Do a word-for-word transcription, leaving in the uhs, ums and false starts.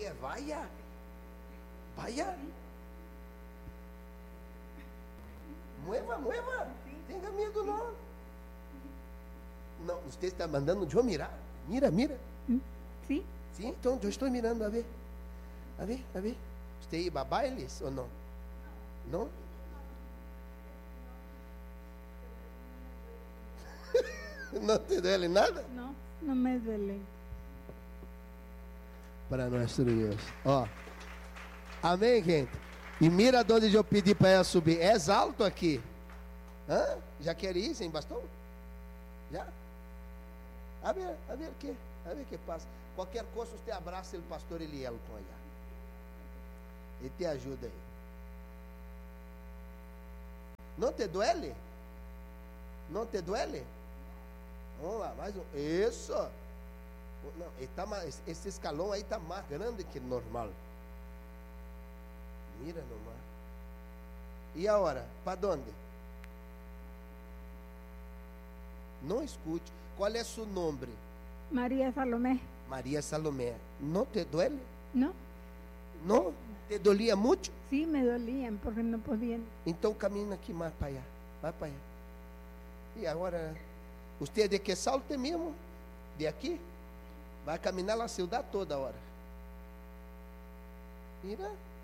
quê? Vaya. Vaya. Mueva, mueva. Tenga medo, não. Não, você está mandando eu mirar. Mira, mira. Sim. Sim, então eu estou mirando, a ver. A ver, a ver. Você iba a bailes ou não? Não? Não te duele nada? Não, não me duele. Para nosso Deus. Ó. Amém, gente? E mira onde eu pedi para ela subir. É alto aqui. Hã? Já quer ir sem bastão? Já? A ver, a ver o que? A ver o que passa. Qualquer coisa, você abraça o pastor Elielton aí. Ele te ajuda aí. Não te duele? Não te duele? Vamos lá, mais um. Isso. Não, ele tá mais, esse escalão aí está mais grande que normal. Mira nomás. E agora? Para onde? Não escute. Qual é seu nome? Maria Salomé. Maria Salomé. Não te duele? Não. Não? Te dolia muito? Sim, me doliam porque não podiam. Então camina aqui mais para allá. Vai para allá. E agora, você é de que salte mesmo? De aqui? Vai caminhar a cidade toda hora. Mira.